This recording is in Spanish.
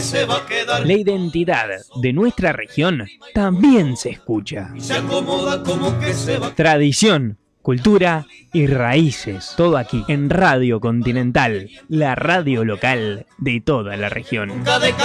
se va a quedar. La identidad de nuestra región también se escucha. Y se acomoda como que se va. Tradición, cultura y raíces. Todo aquí en Radio Continental, la radio local de toda la región.